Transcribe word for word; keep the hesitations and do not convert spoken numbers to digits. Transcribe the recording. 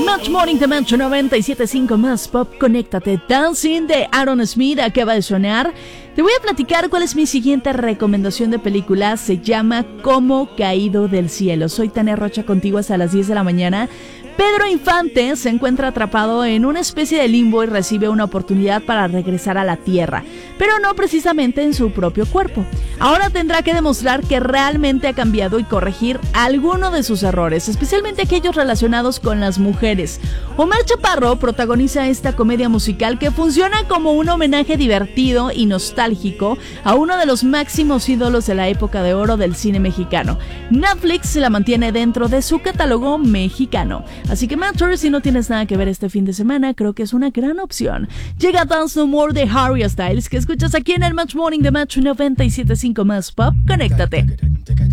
Match Morning de Match noventa y siete punto cinco más Pop, conéctate. Dancing de Aaron Smith acaba de sonar. Te voy a platicar cuál es mi siguiente recomendación de película. Se llama Como Caído del Cielo. Soy Tania Rocha contigo hasta las diez de la mañana. Pedro Infante se encuentra atrapado en una especie de limbo y recibe una oportunidad para regresar a la Tierra, pero no precisamente en su propio cuerpo. Ahora tendrá que demostrar que realmente ha cambiado y corregir alguno de sus errores, especialmente aquellos relacionados con las mujeres. Omar Chaparro protagoniza esta comedia musical que funciona como un homenaje divertido y nostálgico a uno de los máximos ídolos de la época de oro del cine mexicano. Netflix la mantiene dentro de su catálogo mexicano. Así que Matter, si no tienes nada que ver este fin de semana, creo que es una gran opción. Llega Dance No More de Harry Styles, que escuchas aquí en el Match Morning de Match noventa y siete punto cinco más Pop. Conéctate.